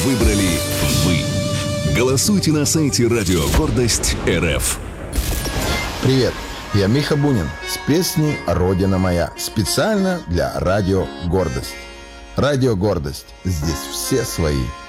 выбрали вы. Голосуйте на сайте Радио Гордость РФ. Привет, я Миха Бунин с песней «Родина моя». Специально для Радио Гордость. Радио Гордость. Здесь все свои.